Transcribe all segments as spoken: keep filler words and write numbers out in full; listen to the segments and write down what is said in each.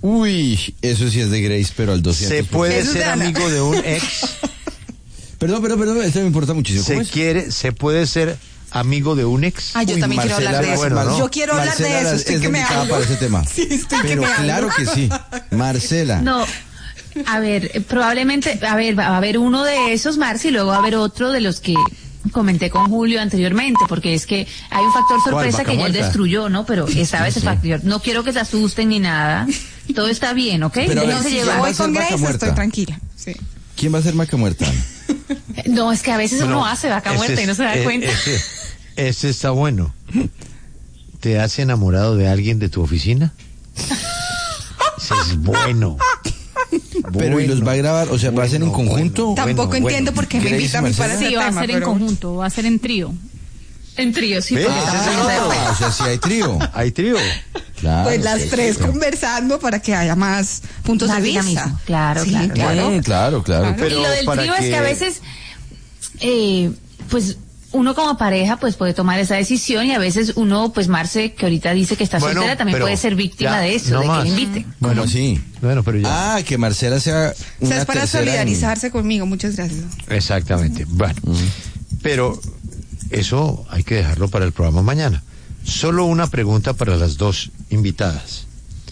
Uy, eso sí es de Grace, pero al doscientos por ciento. ¿Se puede ser amigo de un ex? Perdón, perdón, perdón, esto me importa muchísimo. ¿Se quiere, se puede ser amigo de un ex? Ah, yo Uy, también Marcela, quiero hablar de eso. bueno, ¿no? Yo quiero hablar Marcela de eso, estoy es que me indicada hablo. para ese tema. Sí, estoy que Pero me hablo. claro que sí. Marcela. No, a ver, probablemente, a ver, va a haber uno de esos, Marci, y luego va a haber otro de los que comenté con Julio anteriormente, porque es que hay un factor sorpresa que ya él destruyó, ¿no? Pero esta vez el factor, no quiero que se asusten ni nada, todo está bien, ¿ok? Pero Déjense si llevar. yo Voy con Vaca Grace, muerta. estoy tranquila. Sí. ¿Quién va a ser Maca Muerta? No, es que a veces Bueno, uno hace vaca muerta ese y no se da es- cuenta. Ese, ese está bueno. ¿Te has enamorado de alguien de tu oficina? Ese es bueno. Pero ¿y los va a grabar? O sea, ¿va a ser en Bueno, conjunto? bueno. Tampoco entiendo bueno. por qué me Grace invita a mí para Marcela. ese Sí, va a tema, ser en pero- conjunto, va a ser en trío. En trío, sí. ¿Ves? porque Ese es estamos el en esa otro. época. Ah, o sea, sí hay trío. ¿Hay trío? Claro. Pues las sí, tres sí. conversando para que haya más puntos Más de vista. dinamismo. Claro, Sí, claro, claro. Sí, claro, claro. Pero y lo del para trío es que a veces, eh, pues, uno como pareja, pues, puede tomar esa decisión y a veces uno, pues, Marce, que ahorita dice que está Bueno, soltera, también pero puede ser víctima ya, de eso, no de más. que le inviten. Bueno, sí. Bueno, pero ya. Ah, que Marcela sea O una sea, es para tercera en- solidarizarse conmigo. Muchas gracias. Exactamente. Bueno, pero eso hay que dejarlo para el programa mañana. Solo una pregunta para las dos invitadas.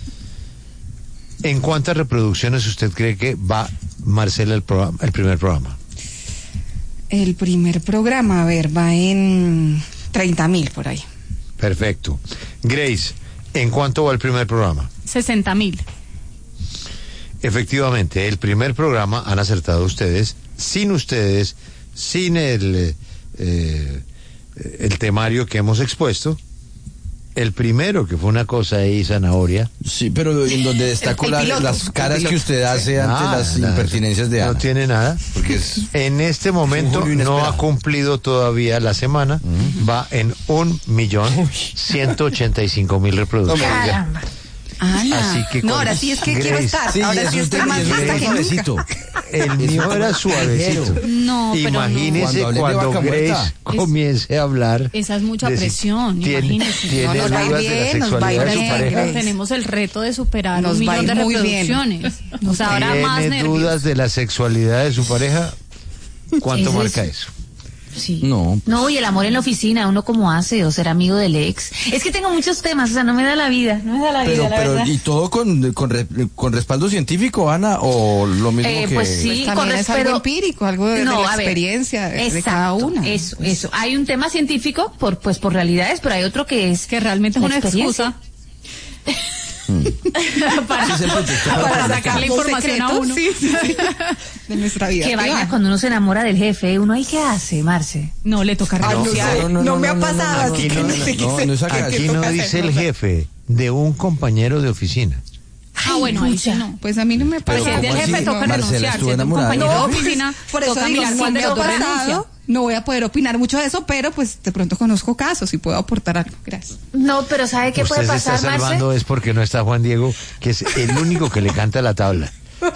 ¿En cuántas reproducciones usted cree que va Marcela el, programa, el primer programa? El primer programa, a ver, va en treinta mil por ahí. Perfecto. Grace, ¿en cuánto va el primer programa? sesenta mil. Efectivamente, el primer programa han acertado ustedes, sin ustedes, sin el, eh, el temario que hemos expuesto. El primero, que fue una cosa ahí, zanahoria. Sí, pero en donde destacó El la- piloto, las el caras piloto. que usted hace ante Nada, las nada. impertinencias de Ana. No tiene nada. Porque es... En este momento Julio no inesperado. ha cumplido todavía la semana. Va en un millón ciento ochenta y cinco mil reproducciones. No me diga. Caramba. Ana. Así que no, con ahora sí es que quiero Grace. estar. Sí, ahora es sí un estoy tema- más es un lista tema que nunca. suavecito. El mío era suavecito. No, pero Imagínese Cuando hablé de cuando vaca Grace muerta. comience a hablar. esa es mucha de si presión, tiene, imagínese. Tiene No, nos va a ir dudas de la bien, nos va a ir sexualidad de su bien, pareja. Grace. Tenemos el reto de superar Nos un va a millón ir de muy bien. reproducciones. O sea, ahora más ¿Tiene nervios. dudas de la sexualidad de su pareja? ¿Cuánto Eso marca es- eso? Sí. No. No, y el amor en la oficina, uno como hace, o ser amigo del ex. Es que tengo muchos temas, o sea, no me da la vida, no me da la Pero, vida, la pero, verdad. ¿y todo con, con, re- con respaldo científico, Ana? ¿O lo mismo Eh, que...? pues sí, Pues con también es algo respeto- empírico, algo de, de No, la a ver, experiencia de, de exacto, cada una. Eso, eso. Hay un tema científico por, pues, por realidades, pero hay otro que es Que realmente es la una experiencia. excusa para, Sí, es el pretexto para para hablar. sacar la Los información a secretos, uno. sí, sí, sí, de nuestra vida. Qué privada. vaina cuando uno se enamora del jefe, uno ahí qué hace, Marce. No, le toca Ay, no, renunciar. sé, no me ha pasado, Aquí así que no, no sé qué no, se- no es acá. qué Aquí no toca dice hacer, el no sé. jefe, de un compañero de oficina. Ah, bueno, ahí sí pucha. no. Pues a mí no me Pero Si pasa. es del ¿cómo jefe, así? toca Marcela renunciar. estuvo Si es de un enamorada. compañero No, de pues, oficina, por eso toca digo, mirar si cuándo me ha tu renuncia. pasado, no voy a poder opinar mucho de eso, pero pues de pronto conozco casos y puedo aportar algo. Gracias. No, pero ¿sabe qué Usted puede se pasar, está Marce? salvando es porque no está Juan Diego, que es el único que le canta la tabla.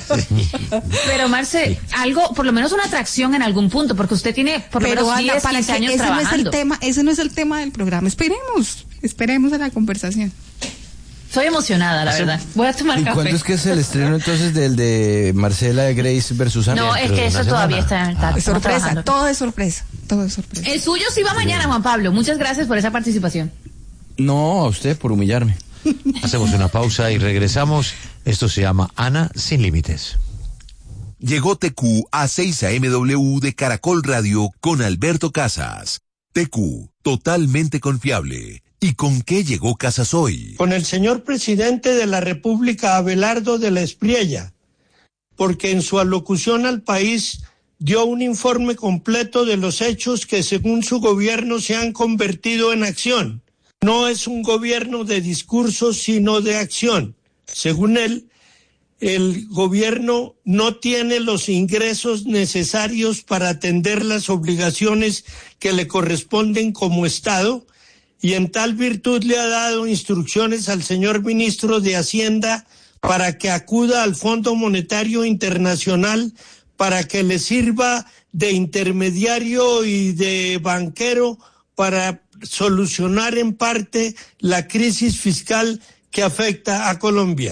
Pero Marce, algo, por lo menos una atracción en algún punto, porque usted tiene por lo Pero menos Ana, diez, para quince que años ese no es el trabajando. tema, ese no es el tema del programa. Esperemos, esperemos a la conversación. Estoy emocionada, la verdad. Voy a tomar ¿Y café. cuándo es que es el estreno entonces del de Marcela Grace versus Ana? No, es Dentro que de eso una todavía semana. está, está Es estamos sorpresa, trabajando. todo es sorpresa, todo es sorpresa. El suyo sí va mañana, Juan Pablo. Muchas gracias por esa participación. No, a usted por humillarme. Hacemos una pausa y regresamos. Esto se llama Ana Sin Límites. Llegó T Q a seis A M W de Caracol Radio con Alberto Casas. T Q, totalmente confiable. ¿Y con qué llegó Casas hoy? Con el señor presidente de la República, Abelardo de la Espriella, porque en su alocución al país dio un informe completo de los hechos que según su gobierno se han convertido en acción. No es un gobierno de discursos, sino de acción. Según él, el gobierno no tiene los ingresos necesarios para atender las obligaciones que le corresponden como Estado, y en tal virtud le ha dado instrucciones al señor ministro de Hacienda para que acuda al Fondo Monetario Internacional para que le sirva de intermediario y de banquero para solucionar en parte la crisis fiscal que afecta a Colombia.